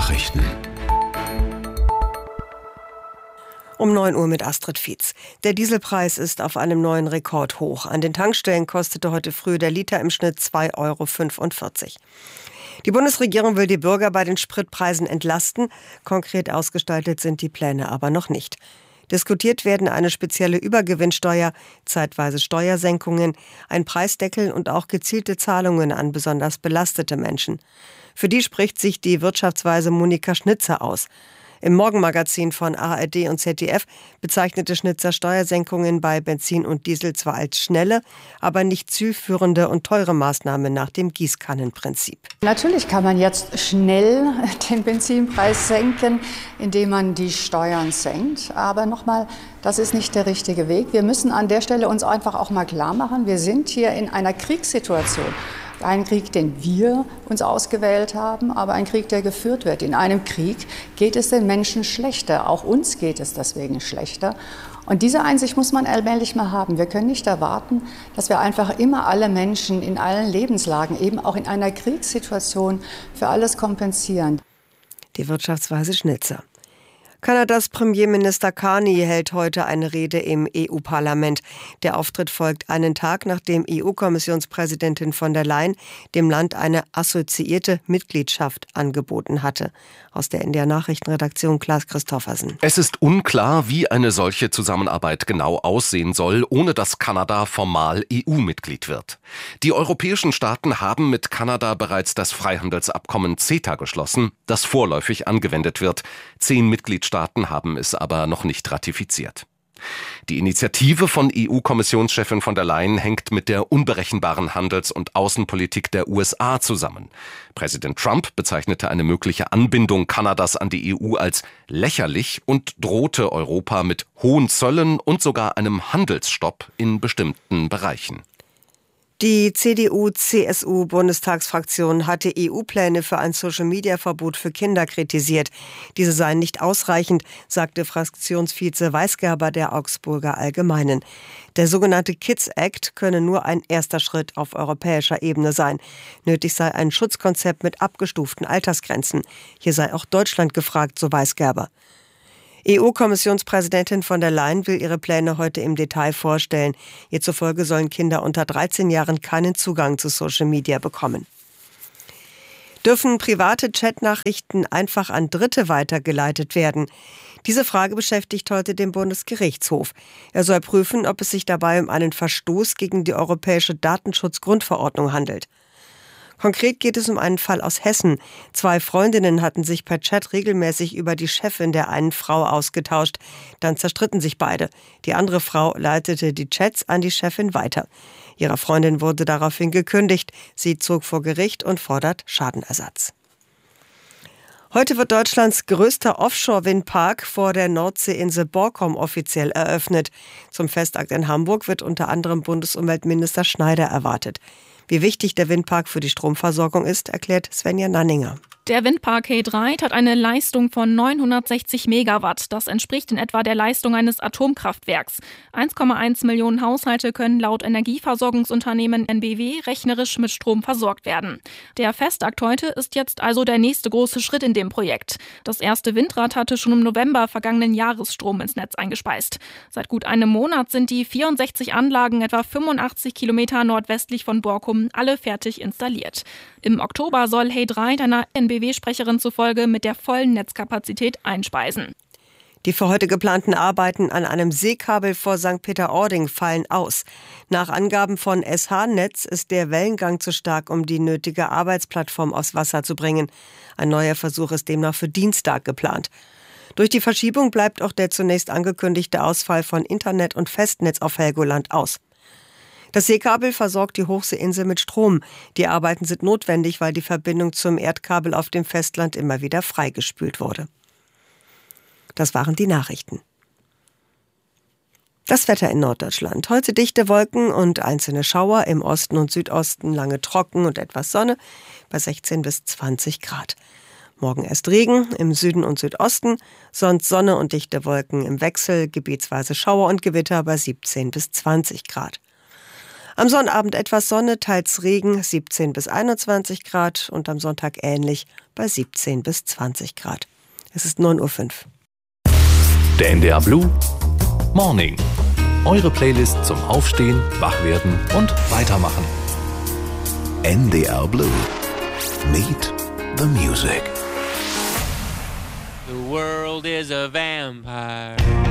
Nachrichten. Um 9 Uhr mit Astrid Fietz. Der Dieselpreis ist auf einem neuen Rekord hoch. An den Tankstellen kostete heute früh der Liter im Schnitt 2,45 €. Die Bundesregierung will die Bürger bei den Spritpreisen entlasten. Konkret ausgestaltet sind die Pläne aber noch nicht. Diskutiert werden eine spezielle Übergewinnsteuer, zeitweise Steuersenkungen, ein Preisdeckel und auch gezielte Zahlungen an besonders belastete Menschen. Für die spricht sich die Wirtschaftsweise Monika Schnitzer aus. Im Morgenmagazin von ARD und ZDF bezeichnete Schnitzer Steuersenkungen bei Benzin und Diesel zwar als schnelle, aber nicht zielführende und teure Maßnahme nach dem Gießkannenprinzip. Natürlich kann man jetzt schnell den Benzinpreis senken, indem man die Steuern senkt. Aber nochmal, das ist nicht der richtige Weg. Wir müssen an der Stelle uns einfach auch mal klar machen, wir sind hier in einer Kriegssituation. Ein Krieg, den wir uns ausgewählt haben, aber ein Krieg, der geführt wird. In einem Krieg geht es den Menschen schlechter. Auch uns geht es deswegen schlechter. Und diese Einsicht muss man allmählich mal haben. Wir können nicht erwarten, dass wir einfach immer alle Menschen in allen Lebenslagen, eben auch in einer Kriegssituation, für alles kompensieren. Die Wirtschaftsweise Schnitzer. Kanadas Premierminister Carney hält heute eine Rede im EU-Parlament. Der Auftritt folgt einen Tag, nachdem EU-Kommissionspräsidentin von der Leyen dem Land eine assoziierte Mitgliedschaft angeboten hatte. Aus der NDR-Nachrichtenredaktion Klaas Christoffersen. Es ist unklar, wie eine solche Zusammenarbeit genau aussehen soll, ohne dass Kanada formal EU-Mitglied wird. Die europäischen Staaten haben mit Kanada bereits das Freihandelsabkommen CETA geschlossen, das vorläufig angewendet wird. 10 Mitgliedstaaten haben es aber noch nicht ratifiziert. Die Initiative von EU-Kommissionschefin von der Leyen hängt mit der unberechenbaren Handels- und Außenpolitik der USA zusammen. Präsident Trump bezeichnete eine mögliche Anbindung Kanadas an die EU als lächerlich und drohte Europa mit hohen Zöllen und sogar einem Handelsstopp in bestimmten Bereichen. Die CDU-CSU-Bundestagsfraktion hatte EU-Pläne für ein Social-Media-Verbot für Kinder kritisiert. Diese seien nicht ausreichend, sagte Fraktionsvize Weisgerber der Augsburger Allgemeinen. Der sogenannte Kids Act könne nur ein erster Schritt auf europäischer Ebene sein. Nötig sei ein Schutzkonzept mit abgestuften Altersgrenzen. Hier sei auch Deutschland gefragt, so Weisgerber. EU-Kommissionspräsidentin von der Leyen will ihre Pläne heute im Detail vorstellen. Ihr zufolge sollen Kinder unter 13 Jahren keinen Zugang zu Social Media bekommen. Dürfen private Chatnachrichten einfach an Dritte weitergeleitet werden? Diese Frage beschäftigt heute den Bundesgerichtshof. Er soll prüfen, ob es sich dabei um einen Verstoß gegen die Europäische Datenschutzgrundverordnung handelt. Konkret geht es um einen Fall aus Hessen. 2 Freundinnen hatten sich per Chat regelmäßig über die Chefin der einen Frau ausgetauscht. Dann zerstritten sich beide. Die andere Frau leitete die Chats an die Chefin weiter. Ihrer Freundin wurde daraufhin gekündigt. Sie zog vor Gericht und fordert Schadenersatz. Heute wird Deutschlands größter Offshore-Windpark vor der Nordseeinsel Borkum offiziell eröffnet. Zum Festakt in Hamburg wird unter anderem Bundesumweltminister Schneider erwartet. Wie wichtig der Windpark für die Stromversorgung ist, erklärt Svenja Nanninger. Der Windpark He Dreiht hat eine Leistung von 960 Megawatt. Das entspricht in etwa der Leistung eines Atomkraftwerks. 1,1 Millionen Haushalte können laut Energieversorgungsunternehmen NBW rechnerisch mit Strom versorgt werden. Der Festakt heute ist jetzt also der nächste große Schritt in dem Projekt. Das erste Windrad hatte schon im November vergangenen Jahres Strom ins Netz eingespeist. Seit gut einem Monat sind die 64 Anlagen etwa 85 Kilometer nordwestlich von Borkum alle fertig installiert. Im Oktober soll He Dreiht einer NBW-Sprecherin zufolge mit der vollen Netzkapazität einspeisen. Die für heute geplanten Arbeiten an einem Seekabel vor St. Peter-Ording fallen aus. Nach Angaben von SH-Netz ist der Wellengang zu stark, um die nötige Arbeitsplattform aufs Wasser zu bringen. Ein neuer Versuch ist demnach für Dienstag geplant. Durch die Verschiebung bleibt auch der zunächst angekündigte Ausfall von Internet und Festnetz auf Helgoland aus. Das Seekabel versorgt die Hochseeinsel mit Strom. Die Arbeiten sind notwendig, weil die Verbindung zum Erdkabel auf dem Festland immer wieder freigespült wurde. Das waren die Nachrichten. Das Wetter in Norddeutschland. Heute dichte Wolken und einzelne Schauer, im Osten und Südosten lange trocken und etwas Sonne bei 16 bis 20 Grad. Morgen erst Regen, im Süden und Südosten, sonst Sonne und dichte Wolken im Wechsel, gebietsweise Schauer und Gewitter bei 17 bis 20 Grad. Am Sonnabend etwas Sonne, teils Regen, 17 bis 21 Grad und am Sonntag ähnlich bei 17 bis 20 Grad. Es ist 9:05 Uhr. Der NDR Blue Morning. Eure Playlist zum Aufstehen, Wachwerden und Weitermachen. NDR Blue. Meet the music. The world is a vampire.